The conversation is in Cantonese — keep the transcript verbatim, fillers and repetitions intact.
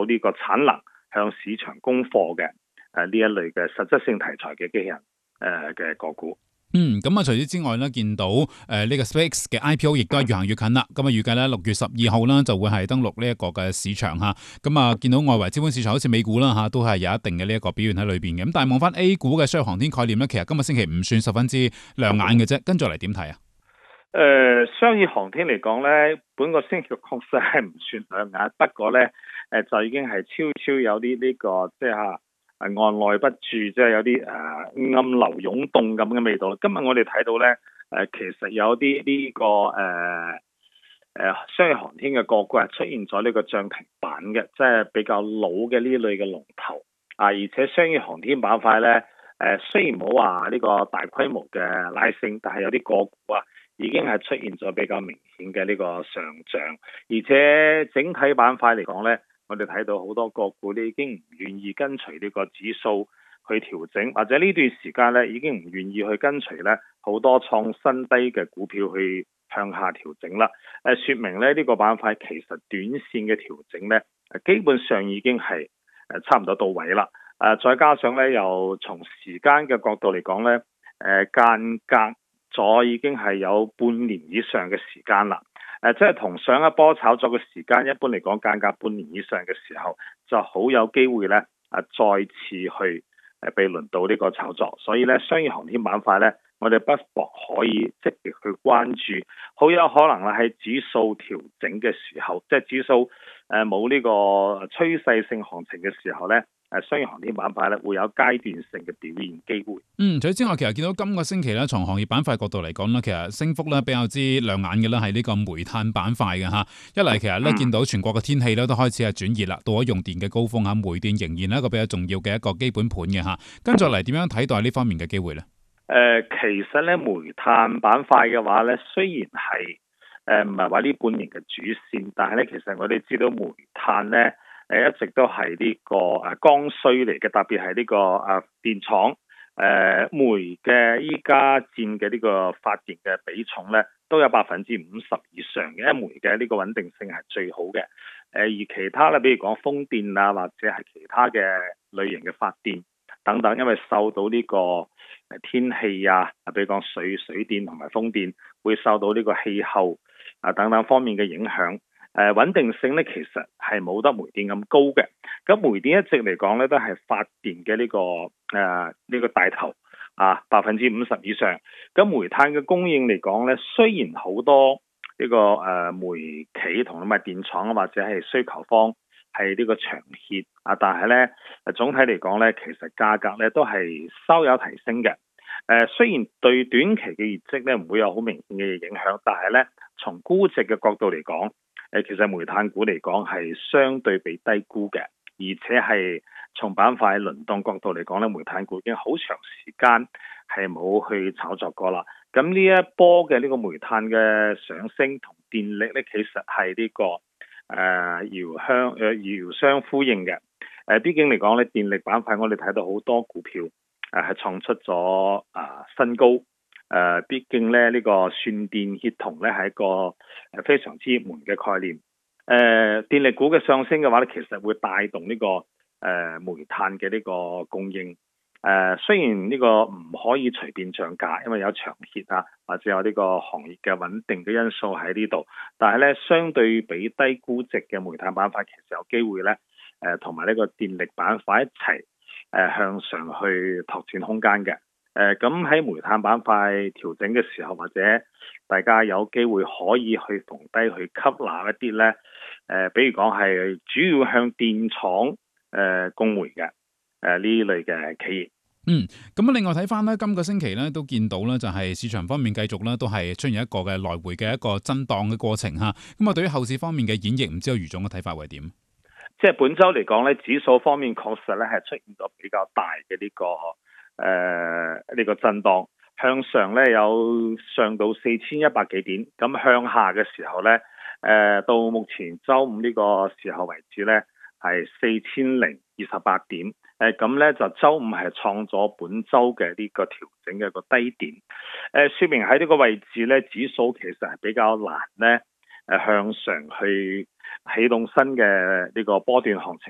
到呢個產能向市場供貨嘅誒呢一類嘅實質性題材嘅機器人誒嘅個股。 嗯，咁啊，除此之外咧，見到誒呢、呃這個 SpaceX 嘅 I P O 亦都係越行越近啦。咁啊，預計咧六月十二號啦就會係登陸呢一個嘅市場嚇。咁啊，見到外圍資本市場好似美股啦嚇，都係有一定嘅呢一個表現喺裏邊嘅。咁但係望翻 A 股嘅商業航天概念咧，其實今日星期唔算十分之亮眼嘅啫。跟住嚟點睇啊？ 誒、呃，商業航天嚟講咧，本個星期確實係唔算亮眼，不過咧誒就已經係超超有啲呢、這個即係嚇。按捺不住，即係有啲誒、呃、暗流湧動咁嘅味道。今日我哋睇到咧，誒、呃、其實有啲呢、這個誒誒、呃、商業航天嘅個股係出現咗呢個漲停板嘅，即係比較老嘅呢類嘅龍頭啊。而且商業航天板塊咧，誒、呃、雖然冇話呢個大規模嘅拉升，但係有啲個股啊已經係出現咗比較明顯嘅呢個上漲，而且整體板塊嚟講咧。我哋睇到好多個股咧已經唔願意跟隨呢個指數去調整，或者呢段時間咧已經唔願意去跟隨咧好多創新低嘅股票去向下調整啦。誒，説明咧呢個板塊其實短線嘅調整咧，基本上已經係誒差唔多到位啦。誒，再加上咧又從時間嘅角度嚟講咧，誒間隔咗已經係有半年以上嘅時間啦。誒，即係同上一波炒作嘅時間，一般嚟講間隔半年以上嘅時候，就好有機會咧，啊再次去誒被輪到呢個炒作。所以咧，商業航天板塊咧，我哋不妨可以積極去關注，好有可能咧喺指數調整嘅時候，即係指數誒冇呢個趨勢性行情嘅時候咧。誒，商業航天板塊咧會有階段性嘅表現機會。 嗯，除此之外，其實見到今個星期咧，從行業板塊角度嚟講咧，其實升幅咧比較之亮眼嘅咧係呢個煤炭板塊嘅嚇。一嚟其實咧、嗯、見到全國嘅天氣咧都開始係轉熱啦，到咗用電嘅高峰嚇，煤電仍然係一個比較重要嘅一個基本盤嘅嚇。跟住嚟點樣睇待呢方面嘅機會咧？誒、 呃，其實咧煤炭板塊嘅話咧，雖然係誒唔係話呢半年嘅主線，但係咧其實我哋知道煤炭咧。誒一直都係呢個誒剛需嚟嘅，特別係呢個誒電廠誒煤嘅依家佔嘅呢個發電嘅比重咧，都有百分之五十以上嘅，因為煤嘅呢個穩定性係最好嘅。誒而其他咧，比如講風電啊，或者係其他嘅類型嘅發電等等，因為受到呢個誒天氣啊，比如講水水電同埋風電，會受到呢個氣候啊等等方面嘅影響。誒穩定性咧，其實係冇得煤電咁高嘅。咁煤電一直嚟講咧，都係發電嘅呢、這個誒呢、呃這個大頭啊，百分之五十以上。咁煤炭嘅供應嚟講咧，雖然好多呢、這個誒、呃、煤企同埋電廠啊，或者係需求方係呢個長協啊，但係咧總體嚟講咧，其實價格咧都係稍有提升嘅。誒、呃、雖然對短期嘅業績咧唔會有好明顯嘅影響，但係咧從估值嘅角度嚟講，誒其實煤炭股嚟講係相對被低估嘅，而且係從板塊輪動角度嚟講咧，煤炭股已經好長時間係冇去炒作過啦。咁呢一波嘅呢個煤炭嘅上升同電力咧，其實係呢、這個誒、呃、遙相誒遙相呼應嘅。誒、呃、畢竟嚟講咧，電力板塊我哋睇到好多股票誒係、呃、創出咗啊、呃、新高。誒、呃，畢竟咧呢、這個算電協同咧係一個誒非常之熱門嘅概念。誒、呃，電力股嘅上升嘅話咧，其實會帶動呢、這個誒、呃、煤炭嘅呢個供應。誒、呃，雖然呢個唔可以隨便漲價，因為有長協啊，或者有呢個行業嘅穩定嘅因素喺呢度，但係咧相對比低估值嘅煤炭板塊，其實有機會咧誒同埋呢個電力板塊一齊誒、呃、向上去拓展空間嘅。誒咁喺煤炭板塊調整嘅時候，或者大家有機會可以去逢低去吸納一啲咧，誒、呃，比如講係主要向電廠誒供煤嘅誒呢類嘅企業。 嗯，咁另外睇翻咧，今個星期咧都見到咧，就係市場方面繼續咧都係出現一個嘅來回嘅一個震盪嘅過程嚇。咁啊，對於後市方面嘅演繹，唔知道余總嘅睇法會點？ 即係本週嚟講咧，指數方面確實咧係出現咗比較大嘅呢、這個。誒、呃，呢、這個震盪向上咧有上到四千一百幾點，咁向下嘅時候咧，誒、呃、到目前周五呢個時候為止咧係四千零二十八點，誒咁咧就周五係創咗本周嘅呢個調整嘅個低點，誒、呃、說明喺呢個位置咧，指數其實係比較難咧誒向上去啟動新嘅呢個波段行情。